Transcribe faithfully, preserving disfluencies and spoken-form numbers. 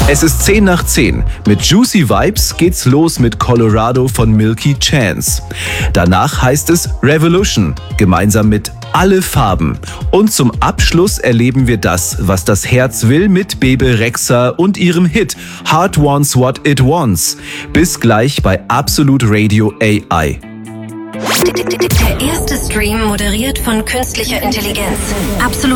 Es ist zehn nach zehn. Mit Juicy Vibes geht's los mit Colorado von Milky Chance. Danach heißt es Revolution, gemeinsam mit Alle Farben. Und zum Abschluss erleben wir das, was das Herz will, mit Bebe Rexha und ihrem Hit Heart Wants What It Wants. Bis gleich bei Absolute Radio A I. Der erste Stream moderiert von künstlicher Intelligenz. Absolut